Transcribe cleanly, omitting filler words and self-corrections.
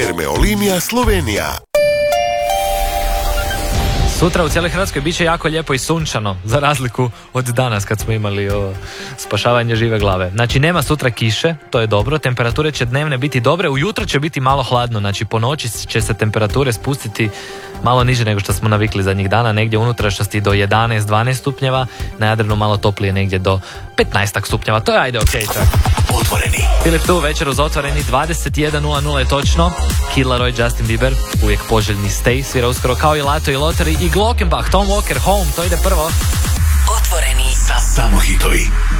Termeolinija Slovenija. Sutra u cijeloj Hrvatskoj bit će jako lijepo i sunčano, za razliku od danas kad smo imali spašavanje žive glave. Znači nema sutra kiše, to je dobro, temperature će dnevne biti dobre, ujutro će biti malo hladno, znači po noći će se temperature spustiti malo niže nego što smo navikli zadnjih dana, negdje unutrašnjosti do 11-12 stupnjeva, na Jadranu malo toplije negdje do 15 stupnjeva, to je ajde okej, čak. Otvoreni. Filip tu večer uz Otvoreni, 21:00 je točno. Kid Laroi, Justin Bieber, uvijek poželjni Stay, svira uskoro kao i Lato i Lottery i Glockenbach, Tom Walker, Home, to ide prvo. Otvoreni. Samo hitovi.